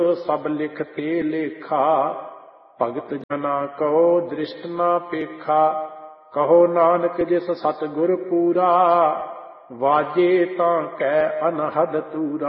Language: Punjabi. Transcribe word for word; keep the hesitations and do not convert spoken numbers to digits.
ਸਭ ਲਿਖਤੇ ਲੇਖਾ। ਭਗਤ ਜਨਾ ਕੋ ਦ੍ਰਿਸ਼ਟ ਨਾ ਪੇਖਾ। ਕਹੋ ਨਾਨਕ ਜਿਸ ਸਤਿਗੁਰ ਪੂਰਾ। ਵਾਜੇ ਤਾਂ ਕੈ ਅਨਹਦ ਤੂਰਾ।